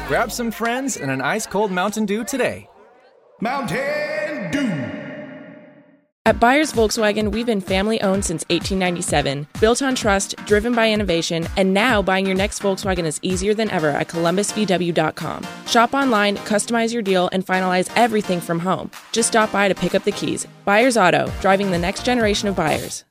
Grab some friends and an ice-cold Mountain Dew today. Mountain Dew. At Byers Volkswagen, we've been family-owned since 1897, built on trust, driven by innovation, and now buying your next Volkswagen is easier than ever at ColumbusVW.com. Shop online, customize your deal, and finalize everything from home. Just stop by to pick up the keys. Byers Auto, driving the next generation of buyers.